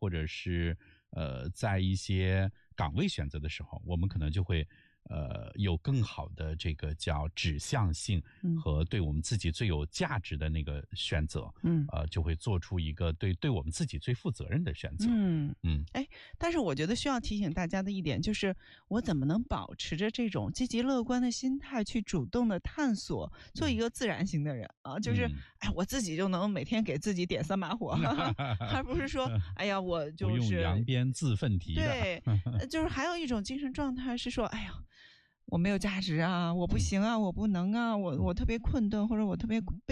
或者是在一些岗位选择的时候，我们可能就会有更好的这个叫指向性和对我们自己最有价值的那个选择，就会做出一个对我们自己最负责任的选择。 但是我觉得需要提醒大家的一点就是，我怎么能保持着这种积极乐观的心态去主动的探索，做一个自然型的人啊，就是我自己就能每天给自己点3把火，而不是说哎呀我就是不用扬鞭自奋蹄的。 对，就是还有一种精神状态是说，哎呀，我没有价值啊，我不行啊，我不能啊，我特别困顿，或者我特别